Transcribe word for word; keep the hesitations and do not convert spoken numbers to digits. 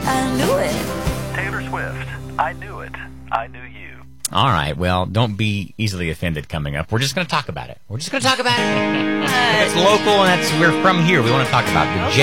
I knew it. Taylor Swift, I knew it. I knew you. All right, well, don't be easily offended coming up. We're just going to talk about it. We're just going to talk about it. It's local, and that's we're from here. We want to talk about the